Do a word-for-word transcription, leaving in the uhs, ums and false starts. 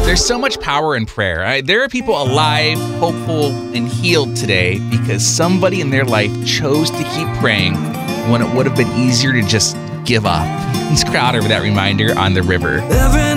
There's so much power in prayer. Right? There are people alive, hopeful, and healed today because somebody in their life chose to keep praying when it would have been easier to just give up. Let's crowd over that reminder on the river. Every